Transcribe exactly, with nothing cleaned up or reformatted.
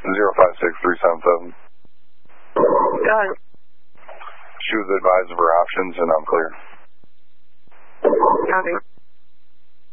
zero five six three seven seven. Got it. She was advised of her options and I'm clear. Copy.